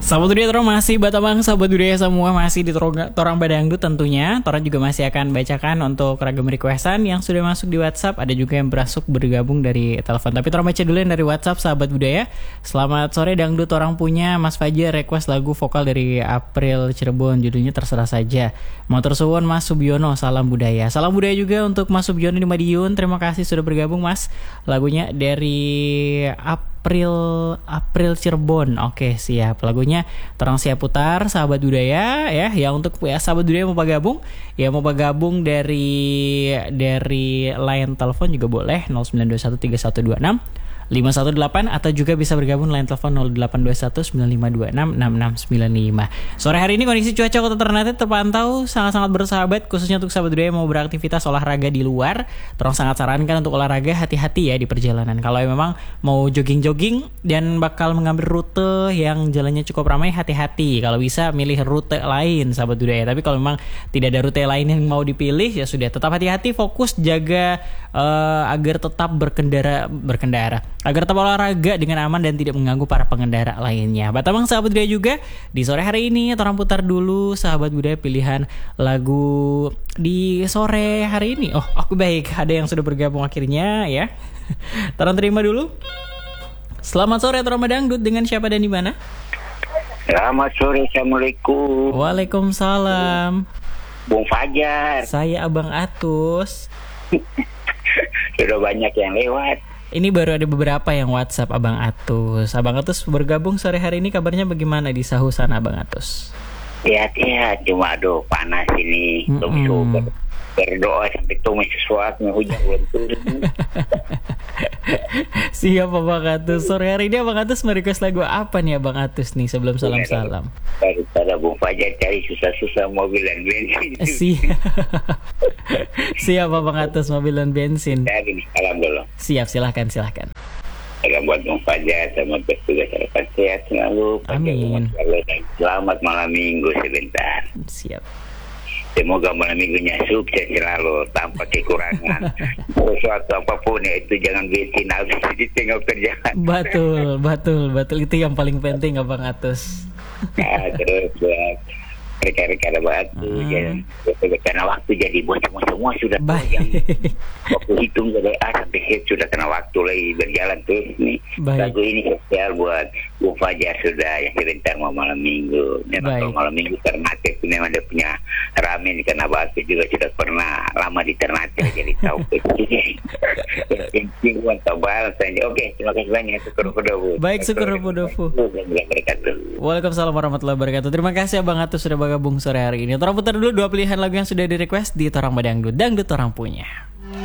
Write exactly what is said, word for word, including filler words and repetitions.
Sahabat Budaya Torang masih Batamang, sahabat budaya semua masih di Torang, Torang Badangdut tentunya. Torang juga masih akan bacakan untuk ragam requestan yang sudah masuk di WhatsApp. Ada juga yang berasuk bergabung dari telepon. Tapi Torang baca dulu yang dari WhatsApp, sahabat budaya. Selamat sore Dangdut, Torang punya Mas Fajar request lagu vokal dari April Cirebon. Judulnya Terserah Saja. Motor suwun Mas Subiono, salam budaya. Salam budaya juga untuk Mas Subiono di Madiun. Terima kasih sudah bergabung Mas. Lagunya dari April April April Cirebon. Oke, siap. Lagunya Torang siap putar, sahabat budaya ya. Ya untuk ya sahabat budaya mau bergabung, ya mau bergabung dari dari line telepon juga boleh nol sembilan dua satu tiga satu dua enam lima satu delapan atau juga bisa bergabung line telepon nol delapan dua satu sembilan lima dua enam enam enam sembilan lima. Sore hari ini kondisi cuaca kota Ternate terpantau sangat-sangat bersahabat, khususnya untuk sahabat budaya yang mau beraktivitas olahraga di luar. Terus sangat sarankan untuk olahraga hati-hati ya di perjalanan. Kalau memang mau jogging-jogging dan bakal mengambil rute yang jalannya cukup ramai, hati-hati. Kalau bisa milih rute lain sahabat budaya. Tapi kalau memang tidak ada rute lain yang mau dipilih, ya sudah tetap hati-hati, fokus jaga uh, agar tetap berkendara berkendara agar tetap olahraga dengan aman dan tidak mengganggu para pengendara lainnya. Batamang sahabat budaya juga di sore hari ini Torang putar dulu sahabat budaya pilihan lagu di sore hari ini. Oh, aku baik, ada yang sudah bergabung akhirnya ya. Torang terima dulu. Selamat sore Torang Badangdut, dengan siapa dan di mana? Selamat sore, Assalamualaikum. Waalaikumsalam. Bung Fajar. Saya Abang Atus. Sudah banyak yang lewat. Ini baru ada beberapa yang WhatsApp Abang Atus. Abang Atus bergabung sore hari ini, kabarnya bagaimana di Sahusan Abang Atus? Lihat-lihat, cuma aduh panas ini. Belum mm-hmm. Berdoa sampai tumis sesuatu, hujan belum turun. Siap Abang Atus. Sore hari ini Abang Atus merequest lagu apa nih Abang Atus nih sebelum salam-salam? Daripada Bung Fajar cari susah-susah mobil dan bensin. Siap. Siap Abang Atus, mobil dan bensin. Jadi salam dulu. Siap, silahkan silahkan. Salam buat Bung Fajar, selamat bertugas, harapan sehat selalu. Amin. Selamat malam minggu sebentar. Siap. Semoga malam minggunya sukses selalu tanpa kekurangan. Sesuatu apapun ya itu jangan bensin habis di tengah kerjaan. Betul, betul, betul, itu yang paling penting Abang Atus. Nah, terus ya, rekan-rekan batu hmm. ya, karena waktu jadi bos semua sudah yang waktu hitung dari A sampai Z sudah kena waktu lagi berjalan terus nih. Baik. Lagu ini spesial buat Bung Fajar sudah yang sebentar mau malam minggu. Memang kalau malam minggu Ternate itu memang dia punya rame di karena batu juga sudah pernah lama di Ternate jadi tahu. Yang tebal saja. Oke, terima kasih banyak. Syukur Podofu. Baik, Syukur Podofu. Waalaikumsalam warahmatullahi wabarakatuh. Terima kasih Abang Atus sudah gabung sore hari ini. Torang putar dulu dua pilihan lagu yang sudah di request di Torang Badangdut. Dangdut Torang punya.